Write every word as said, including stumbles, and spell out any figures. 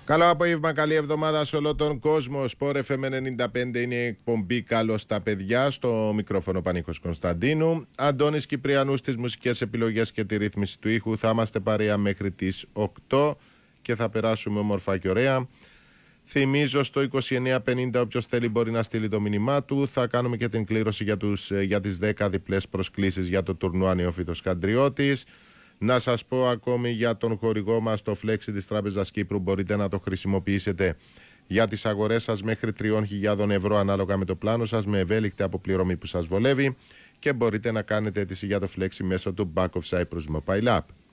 Καλό απόγευμα, καλή εβδομάδα σε όλο τον κόσμο. Sport εφ εμ ενενήντα πέντε είναι η εκπομπή. Καλώς τα παιδιά. Στο μικρόφωνο Πανίκος Κωνσταντίνου. Αντώνης Κυπριανού στις μουσικές επιλογές και τη ρύθμιση του ήχου. Θα είμαστε παρέα μέχρι τις οκτώ και θα περάσουμε όμορφα και ωραία. Θυμίζω στο είκοσι εννέα πενήντα όποιος θέλει μπορεί να στείλει το μήνυμά του. Θα κάνουμε και την κλήρωση για, τους, για τις δέκα διπλές προσκλήσεις για το τουρνουά Νεόφυτος Καντριώτης. Να σας πω ακόμη για τον χορηγό μας, το Flexi της Τράπεζας Κύπρου. Μπορείτε να το χρησιμοποιήσετε για τις αγορές σας μέχρι τριών χιλιάδων ευρώ ανάλογα με το πλάνο σας, με ευέλικτη αποπληρωμή που σας βολεύει, και μπορείτε να κάνετε αίτηση για το Flexi μέσω του Back of Cyprus Mobile App.